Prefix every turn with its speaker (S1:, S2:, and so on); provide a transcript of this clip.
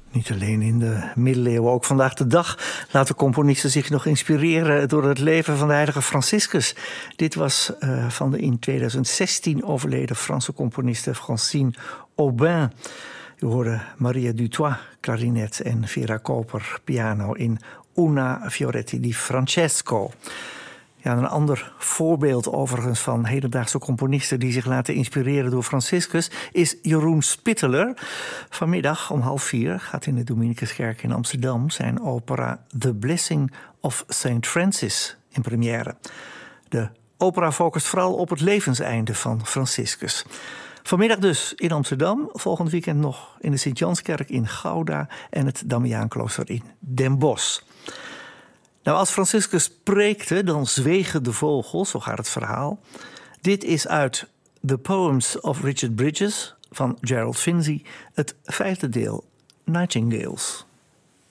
S1: Niet alleen in de middeleeuwen, ook vandaag de dag laten componisten zich nog inspireren door het leven van de heilige Franciscus. Dit was van de in 2016 overleden Franse componiste Francine Aubin. U hoorde Maria Dutoit, klarinet en Vera Koper, piano in Una Fioretti di Francesco. Ja, een ander voorbeeld overigens van hedendaagse componisten die zich laten inspireren door Franciscus is Jeroen Spitteler. Vanmiddag om 3:30 gaat in de Dominicuskerk in Amsterdam zijn opera The Blessing of St. Francis in première. De opera focust vooral op het levenseinde van Franciscus. Vanmiddag dus in Amsterdam, volgend weekend nog in de Sint-Janskerk in Gouda en het Damiaanklooster in Den Bosch. Nou, als Franciscus preekte, dan zwegen de vogels, zo gaat het verhaal. Dit is uit The Poems of Richard Bridges van Gerald Finzi, het 5e deel, Nightingales.